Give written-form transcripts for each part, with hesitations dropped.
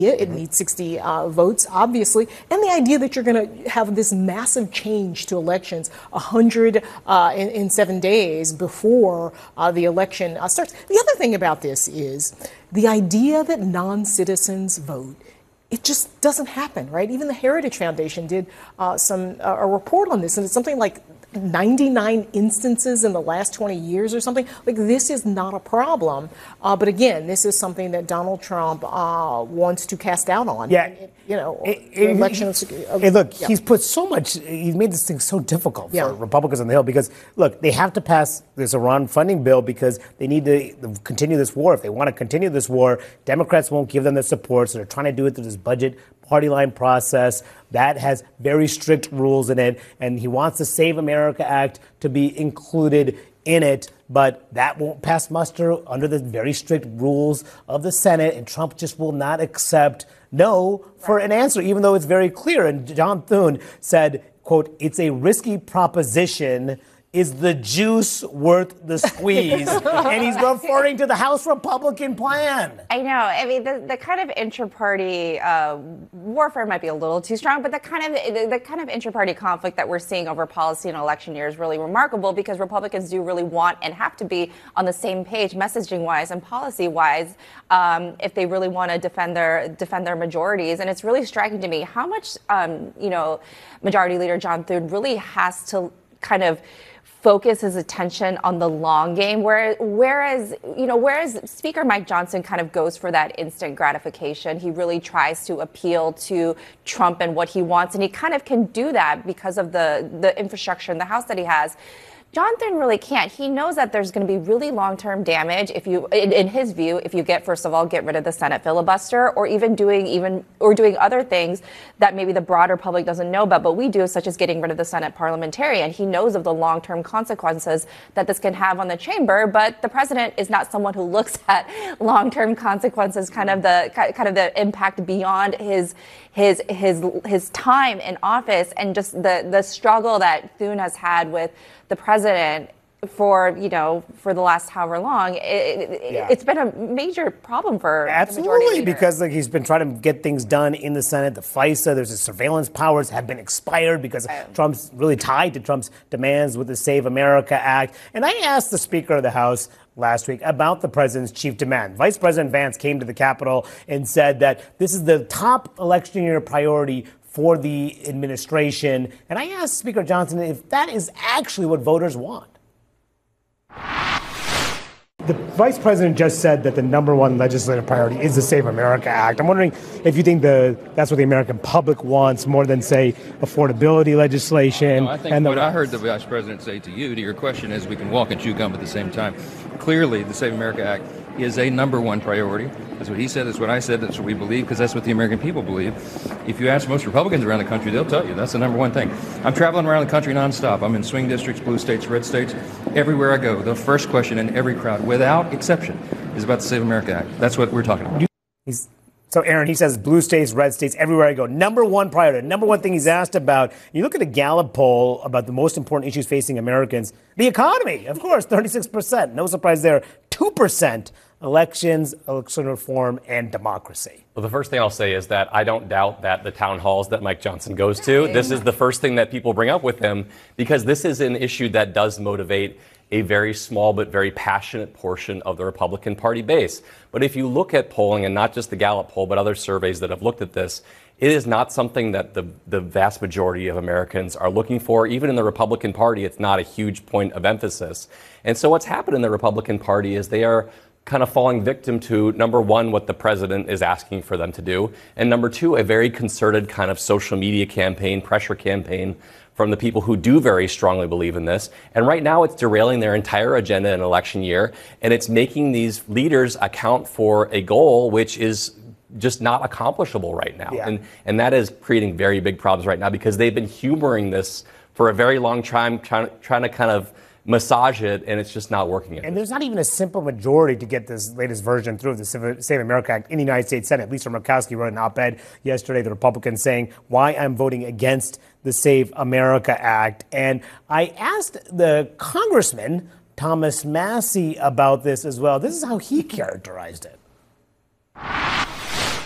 It needs 60 votes, obviously, and the idea that you're going to have this massive change to elections 100 in 7 days before the election starts. The other thing about this is the idea that non-citizens vote. It just doesn't happen, right? Even the Heritage Foundation did a report on this, and it's something like 99 instances in the last 20 years or something. Like, this is not a problem. But again, this is something that Donald Trump wants to cast doubt on. Yeah. Elections. Look, he's put so much, he's made this thing so difficult for Republicans on the Hill because, look, they have to pass this Iran funding bill because they need to continue this war. If they want to continue this war, Democrats won't give them the support, so they're trying to do it through this budget party line process that has very strict rules in it, and he wants the Save America Act to be included in it, but that won't pass muster under the very strict rules of the Senate, and Trump just will not accept no for an answer, even though it's very clear. And John Thune said, quote, "It's a risky proposition. Is the juice worth the squeeze?" And he's referring to the House Republican plan. I know. I mean, the kind of intra-party warfare might be a little too strong, but the kind of intra-party conflict that we're seeing over policy in election year is really remarkable because Republicans do really want and have to be on the same page, messaging-wise and policy-wise, if they really want to defend their majorities. And it's really striking to me how much, Majority Leader John Thune really has to kind of focus his attention on the long game, whereas Speaker Mike Johnson kind of goes for that instant gratification. He really tries to appeal to Trump and what he wants, and he kind of can do that because of the infrastructure in the House that he has. John Thune really can't. He knows that there's going to be really long-term damage if you, in his view, if you get rid of the Senate filibuster, or doing other things that maybe the broader public doesn't know about, but we do, such as getting rid of the Senate parliamentarian. He knows of the long-term consequences that this can have on the chamber, but the president is not someone who looks at long-term consequences, kind of the impact beyond his time in office, and just the struggle that Thune has had with the president for the last however long. It's been a major problem for absolutely, because he's been trying to get things done in the Senate. The FISA, there's the surveillance powers have been expired because Trump's really tied to Trump's demands with the Save America Act. And I asked the Speaker of the House last week about the president's chief demand. Vice President Vance came to the Capitol and said that this is the top election year priority for the administration. And I asked Speaker Johnson if that is actually what voters want. The vice president just said that the number one legislative priority is the Save America Act. I'm wondering if you think that's what the American public wants more than, say, affordability legislation. No, I think what I heard the vice president say to your question is we can walk and chew gum at the same time. Clearly, the Save America Act is a number one priority. That's what he said. That's what I said. That's what we believe, because that's what the American people believe. If you ask most Republicans around the country, they'll tell you that's the number one thing. I'm traveling around the country nonstop. I'm in swing districts, blue states, red states. Everywhere I go, the first question in every crowd, without exception, is about the Save America Act. That's what we're talking about. So, Aaron, he says blue states, red states, everywhere I go. Number one priority, number one thing he's asked about. You look at a Gallup poll about the most important issues facing Americans. The economy, of course, 36%. No surprise there. 2%. Elections, election reform, and democracy. Well, the first thing I'll say is that I don't doubt that the town halls that Mike Johnson goes to, this is the first thing that people bring up with him, because this is an issue that does motivate a very small but very passionate portion of the Republican Party base. But if you look at polling, and not just the Gallup poll, but other surveys that have looked at this, it is not something that the vast majority of Americans are looking for. Even in the Republican Party, it's not a huge point of emphasis. And so what's happened in the Republican Party is they are kind of falling victim to, number one, what the president is asking for them to do, and number two, a very concerted kind of social media campaign, pressure campaign from the people who do very strongly believe in this. And right now it's derailing their entire agenda in election year, and it's making these leaders account for a goal which is just not accomplishable right now. Yeah. And that is creating very big problems right now, because they've been humoring this for a very long time, trying to kind of massage it, and it's just not working. And there's not even a simple majority to get this latest version through of the Save America Act in the United States Senate. Lisa Murkowski wrote an op-ed yesterday, the Republicans, saying why I'm voting against the Save America Act. And I asked the Congressman, Thomas Massie, about this as well. This is how he characterized it.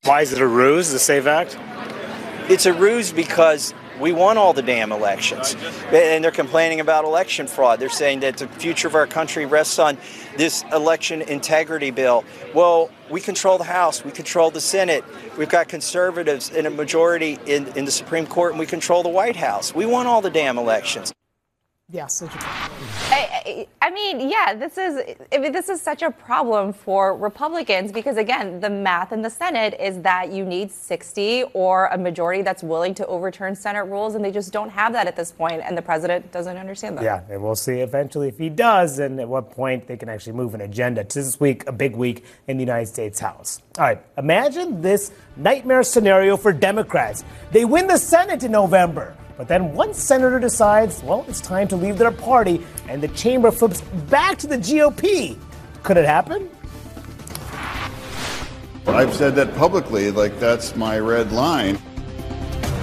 Why is it a ruse, the SAVE Act? It's a ruse because we won all the damn elections. And they're complaining about election fraud. They're saying that the future of our country rests on this election integrity bill. Well, we control the House. We control the Senate. We've got conservatives in a majority in the Supreme Court, and we control the White House. We won all the damn elections. Yes. I mean, yeah, this is such a problem for Republicans because, again, the math in the Senate is that you need 60 or a majority that's willing to overturn Senate rules, and they just don't have that at this point, and the president doesn't understand that. Yeah, and we'll see eventually if he does and at what point they can actually move an agenda. This week, a big week in the United States House. All right, imagine this nightmare scenario for Democrats. They win the Senate in November. But then one senator decides, well, it's time to leave their party, and the chamber flips back to the GOP. Could it happen? I've said that publicly, like that's my red line.